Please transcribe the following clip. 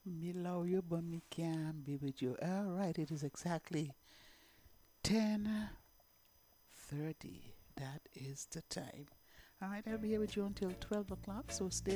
Me love you, but me can't be with you. All right, it is exactly 10:30. That is the time. All right, I'll be here with you until 12 o'clock, so stay